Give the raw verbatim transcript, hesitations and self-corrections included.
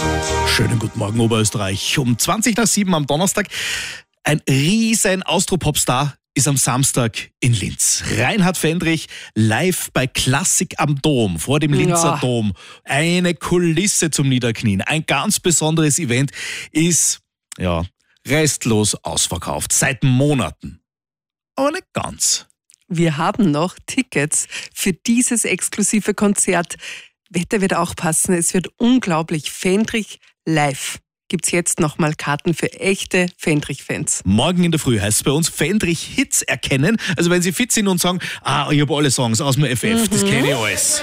Schönen guten Morgen, Oberösterreich. Um zwanzig nach sieben am Donnerstag. Ein riesen Austropop-Star ist am Samstag in Linz. Reinhard Fendrich live bei Klassik am Dom, vor dem Linzer Ja. Dom. Eine Kulisse zum Niederknien. Ein ganz besonderes Event ist, ja, restlos ausverkauft. Seit Monaten. Aber nicht ganz. Wir haben noch Tickets für dieses exklusive Konzert. Wetter wird auch passen. Es wird unglaublich. Fendrich live. Gibt's jetzt nochmal Karten für echte Fendrich-Fans. Morgen in der Früh heißt es bei uns Fendrich Hits erkennen. Also wenn Sie fit sind und sagen, ah, ich habe alle Songs aus dem F F, das kenne ich alles.